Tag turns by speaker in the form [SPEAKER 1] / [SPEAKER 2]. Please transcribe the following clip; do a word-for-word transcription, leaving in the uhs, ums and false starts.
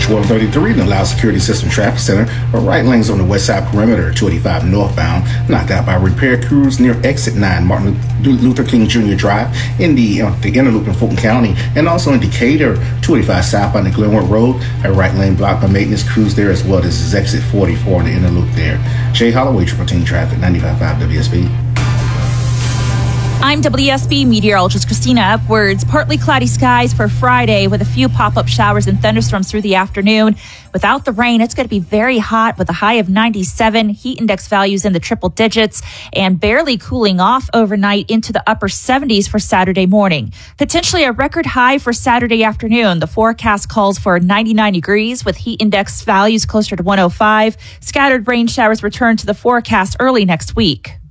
[SPEAKER 1] twelve thirty-three, the Loud Security System Traffic Center, or right lanes on the west side perimeter, two eighty-five northbound, knocked out by repair crews near exit nine Martin Luther King Junior Drive in the, uh, the inner loop in Fulton County, and also in Decatur, two eighty-five southbound the Glenwood Road, a right lane blocked by maintenance crews there, as well as exit forty-four in the inner loop there. Jay Holloway, Triple Team Traffic, ninety-five point five W S B.
[SPEAKER 2] I'm W S B meteorologist Christina Upwards. Partly cloudy skies for Friday with a few pop-up showers and thunderstorms through the afternoon. Without the rain, it's going to be very hot with a high of ninety-seven, heat index values in the triple digits, and barely cooling off overnight into the upper seventies for Saturday morning. Potentially a record high for Saturday afternoon. The forecast calls for ninety-nine degrees with heat index values closer to one oh five. Scattered rain showers return to the forecast early next week.